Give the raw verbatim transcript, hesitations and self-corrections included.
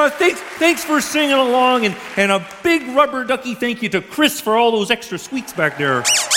uh, thanks, thanks for singing along, and, and a big rubber ducky thank you to Chris for all those extra squeaks back there.